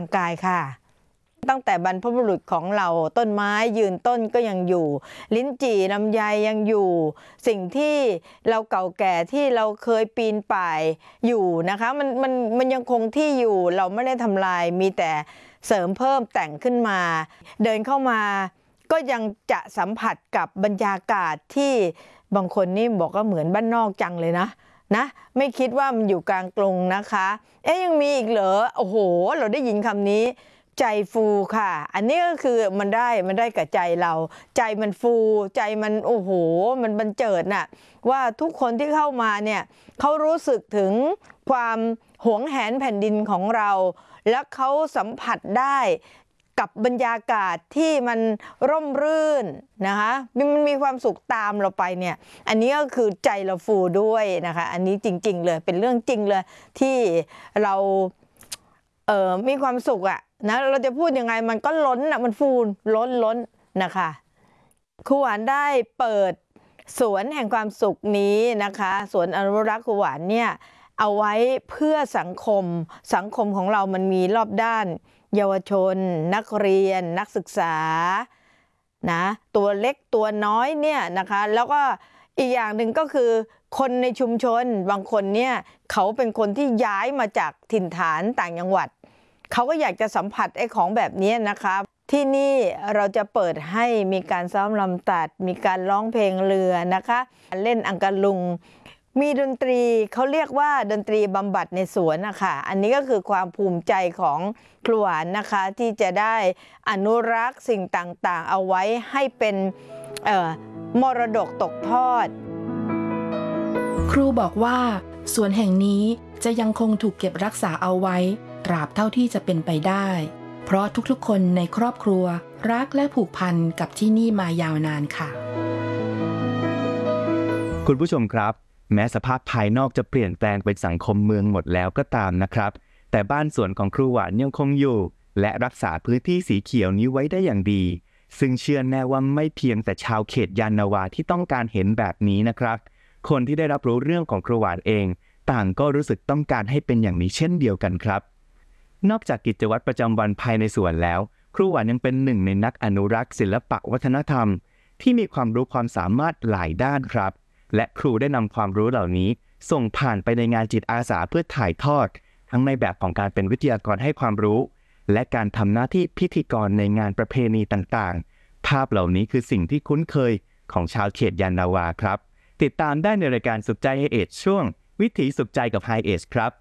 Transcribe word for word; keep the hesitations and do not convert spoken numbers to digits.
างกายค่ะตั้งแต่บรรพบุรุษของเราต้นไม้ยืนต้นก็ยังอยู่ลิ้นจี่ลำไยยังอยู่สิ่งที่เราเก่าแก่ที่เราเคยปีนป่ายอยู่นะคะมันมันมันยังคงที่อยู่เราไม่ได้ทำลายมีแต่เสริมเพิ่มแต่งขึ้นมาเดินเข้ามาก็ยังจะสัมผัสกับบรรยากาศที่บางคนนี่บอกว่าเหมือนบ้านนอกจังเลยนะนะไม่คิดว่ามันอยู่กลางกรุงนะคะเอ๊ยยังมีอีกเหรอโอ้โหเราได้ยินคำนี้ใจฟูค่ะอันนี้ก็คือมันได้มันได้กับใจเราใจมันฟูใจมันโอ้โหมันบันเจิดน่ะว่าทุกคนที่เข้ามาเนี่ยเขารู้สึกถึงความหวงแหนแผ่นดินของเราและเขาสัมผัสได้กับบรรยากาศที่มันร่มรื่นนะคะมันมีความสุขตามเราไปเนี่ยอันนี้ก็คือใจเราฟูด้วยนะคะอันนี้จริงๆเลยเป็นเรื่องจริงเลยที่เราเออมีความสุขอะนะเราจะพูดยังไงมันก็ล้นอะมันฟูล้นล้นนะคะครูหวานได้เปิดสวนแห่งความสุขนี้นะคะสวนอนุรักษ์ครูหวานเนี่ยเอาไว้เพื่อสังคมสังคมของเรามันมีรอบด้านเยาวชนนักเรียนนักศึกษานะตัวเล็กตัวน้อยเนี่ยนะคะแล้วก็อีกอย่างหนึ่งก็คือคนในชุมชนบางคนเนี่ยเขาเป็นคนที่ย้ายมาจากถิ่นฐานต่างจังหวัดเขาก็อยากจะสัมผัสไอ้ของแบบนี้นะคะที่นี่เราจะเปิดให้มีการซ้อมลำตัดมีการร้องเพลงเรือนะคะเล่นอังกะลุงมีดนตรีเขาเรียกว่าดนตรีบำบัดในสวนนะคะอันนี้ก็คือความภูมิใจของครูหวานนะคะที่จะได้อนุรักษ์สิ่งต่างๆเอาไว้ให้เป็นมรดกตกทอดครูบอกว่าสวนแห่งนี้จะยังคงถูกเก็บรักษาเอาไว้ตราบเท่าที่จะเป็นไปได้เพราะทุกๆคนในครอบครัวรักและผูกพันกับที่นี่มายาวนานค่ะคุณผู้ชมครับแม้สภาพภายนอกจะเปลี่ยนแปลงเป็นสังคมเมืองหมดแล้วก็ตามนะครับแต่บ้านสวนของครูหวานยังคงอยู่และรักษาพื้นที่สีเขียวนี้ไว้ได้อย่างดีซึ่งเชื่อแน่ว่าไม่เพียงแต่ชาวเขตยานนาวาที่ต้องการเห็นแบบนี้นะครับคนที่ได้รับรู้เรื่องของครูหวานเองต่างก็รู้สึกต้องการให้เป็นอย่างนี้เช่นเดียวกันครับนอกจากกิจวัตรประจำวันภายในสวนแล้วครูหวานยังเป็นหนึ่งในนักอนุรักษ์ศิลปะวัฒนธรรมที่มีความรู้ความสามารถหลายด้านครับและครูได้นำความรู้เหล่านี้ส่งผ่านไปในงานจิตอาสาเพื่อถ่ายทอดทั้งในแบบของการเป็นวิทยากรให้ความรู้และการทำหน้าที่พิธีกรในงานประเพณีต่างๆภาพเหล่านี้คือสิ่งที่คุ้นเคยของชาวเขตยานนาวาครับติดตามได้ในรายการสุขใจไฮเอจช่วงวิถีสุขใจกับไฮเอจครับ